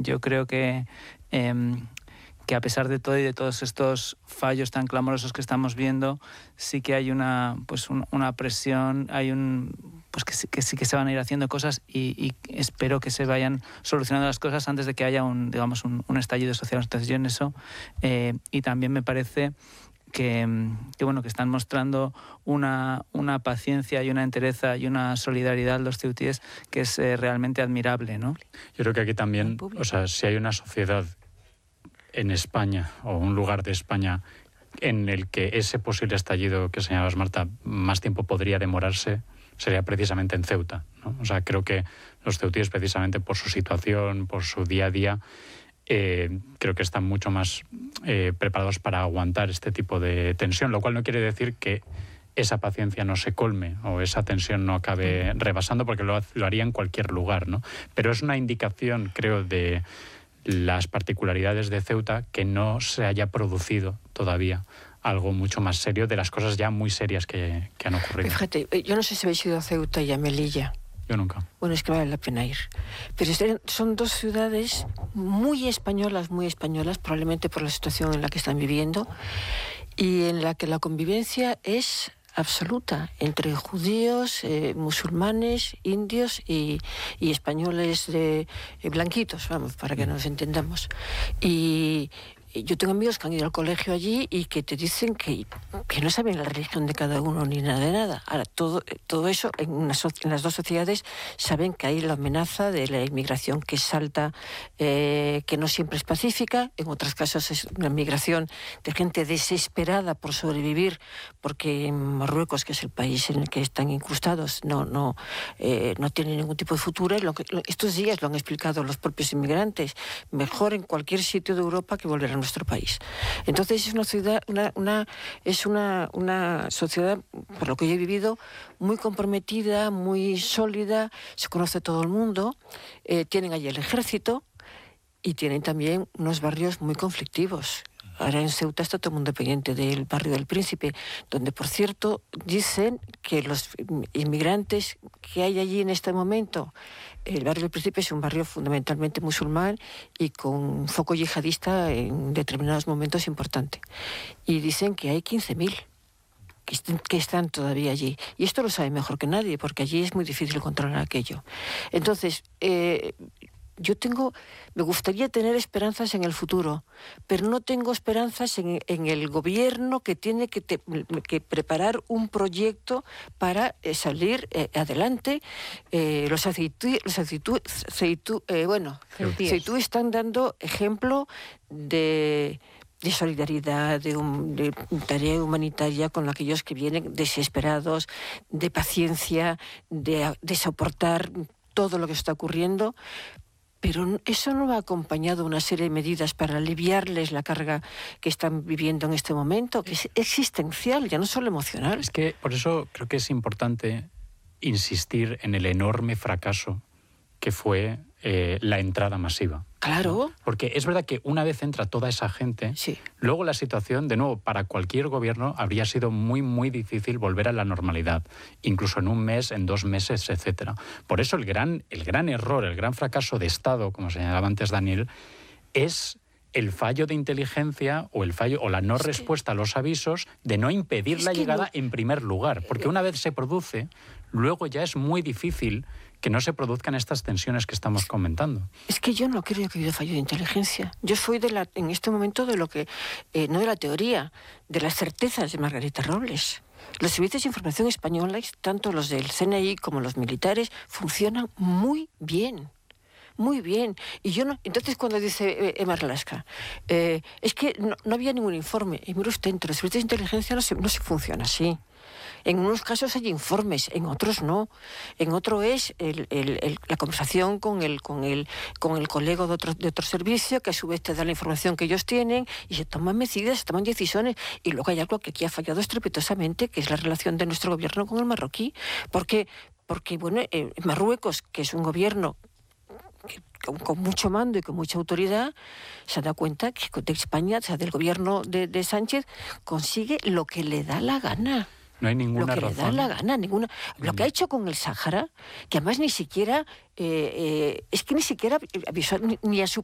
yo creo que a pesar de todo y de todos estos fallos tan clamorosos que estamos viendo, sí que hay una presión, hay que sí que se van a ir haciendo cosas y espero que se vayan solucionando las cosas antes de que haya un estallido social. Entonces yo en eso, y también me parece que están mostrando una paciencia y una entereza y una solidaridad los ceutíes que es realmente admirable, ¿no? Yo creo que aquí también, si hay una sociedad en España o un lugar de España en el que ese posible estallido que señalabas, Marta, más tiempo podría demorarse, sería precisamente en Ceuta, ¿no? Creo que los ceutíes, precisamente por su situación, por su día a día, creo que están mucho más preparados para aguantar este tipo de tensión, lo cual no quiere decir que esa paciencia no se colme o esa tensión no acabe rebasando, porque lo haría en cualquier lugar, ¿no? Pero es una indicación, creo, de las particularidades de Ceuta, que no se haya producido todavía algo mucho más serio de las cosas ya muy serias que han ocurrido. Fíjate, yo no sé si habéis ido a Ceuta y a Melilla. Yo nunca. Bueno, es que vale la pena ir. Pero son dos ciudades muy españolas, probablemente por la situación en la que están viviendo, y en la que la convivencia es absoluta entre judíos, musulmanes, indios y españoles blanquitos, vamos, para que nos entendamos. Y yo tengo amigos que han ido al colegio allí y que te dicen que no saben la religión de cada uno ni nada de nada. Ahora, todo eso en las dos sociedades saben que hay la amenaza de la inmigración que es alta, que no siempre es pacífica. En otros casos es una migración de gente desesperada por sobrevivir, porque en Marruecos, que es el país en el que están incrustados, no tienen ningún tipo de futuro. Estos días lo han explicado los propios inmigrantes. Mejor en cualquier sitio de Europa que volver a nuestro país. Entonces es una ciudad, una sociedad, por lo que yo he vivido, muy comprometida, muy sólida, se conoce todo el mundo, tienen allí el ejército y tienen también unos barrios muy conflictivos. Ahora en Ceuta está todo el mundo pendiente del barrio del Príncipe, donde, por cierto, dicen que los inmigrantes que hay allí en este momento, el barrio del Príncipe es un barrio fundamentalmente musulmán y con foco yihadista en determinados momentos importante. Y dicen que hay 15.000 que están todavía allí. Y esto lo sabe mejor que nadie, porque allí es muy difícil controlar aquello. Entonces, me gustaría tener esperanzas en el futuro, pero no tengo esperanzas en el gobierno que tiene que preparar un proyecto para salir adelante. Los ceutíes están dando ejemplo de solidaridad, de tarea humanitaria con aquellos que vienen desesperados, de paciencia, de soportar todo lo que está ocurriendo. Pero eso no va acompañado de una serie de medidas para aliviarles la carga que están viviendo en este momento, que es existencial, ya no solo emocional. Es que por eso creo que es importante insistir en el enorme fracaso que fue la entrada masiva. Claro. Porque es verdad que una vez entra toda esa gente, sí, luego la situación, de nuevo, para cualquier gobierno habría sido muy, muy difícil volver a la normalidad, incluso en un mes, en 2 meses, etcétera. Por eso el gran error, el gran fracaso de Estado, como señalaba antes Daniel, es el fallo de inteligencia o la no respuesta a los avisos de no impedir la llegada en primer lugar. Porque una vez se produce, luego ya es muy difícil que no se produzcan estas tensiones que estamos comentando. Es que yo no creo que haya fallo de inteligencia. Yo soy en este momento de lo que, no de la teoría, de las certezas de Margarita Robles. Los servicios de información españoles, tanto los del CNI como los militares, funcionan muy bien. Muy bien. Y yo no. Entonces, cuando dice Emma Relasca, es que no había ningún informe. Y mire usted, entre los servicios de inteligencia no se funciona así. En unos casos hay informes, en otros no. En otro es la conversación con el colega de otro servicio, que a su vez te da la información que ellos tienen, y se toman medidas, se toman decisiones. Y luego hay algo que aquí ha fallado estrepitosamente, que es la relación de nuestro gobierno con el marroquí. Porque bueno, Marruecos, que es un gobierno con mucho mando y con mucha autoridad, se da cuenta que de España, o sea, del gobierno de Sánchez, consigue lo que le da la gana. No hay ninguna razón. Lo que le da la gana, ninguna. Lo que ha hecho con el Sáhara, que además ni siquiera, es que ni siquiera avisó ni a su